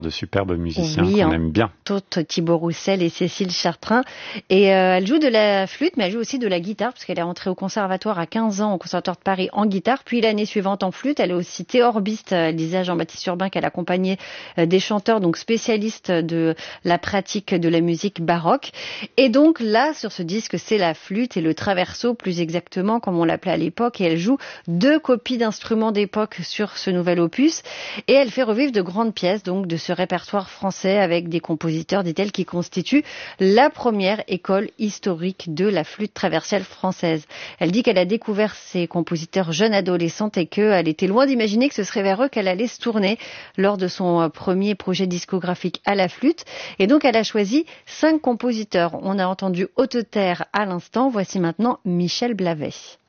de superbes musiciens Oui, qu'on aime bien. entre Thibaut Roussel et Cécile Chartrain. Et elle joue de la flûte, mais elle joue aussi de la guitare, parce qu'elle est rentrée au conservatoire à 15 ans, au Conservatoire de Paris en guitare, puis l'année suivante en flûte. Elle est aussi théorbiste. Elle disait à Jean-Baptiste Urbain qu'elle accompagnait des chanteurs, donc spécialistes de la pratique de la musique baroque. Et donc là, sur ce disque, c'est la flûte et le traverso, plus exactement, comme on l'appelait à l'époque. Et elle joue 2 copies d'instruments d'époque sur ce nouvel opus. Et elle fait revivre de grandes pièces, donc de ce répertoire français avec des compositeurs, dit-elle, qui constituent la première école historique de la flûte traversière française. Elle dit qu'elle a découvert ces compositeurs jeunes adolescentes et qu'elle était loin d'imaginer que ce serait vers eux qu'elle allait se tourner lors de son premier projet discographique à la flûte. Et donc elle a choisi 5 compositeurs. On a entendu Haute Terre à l'instant. Voici maintenant Michel Blavet.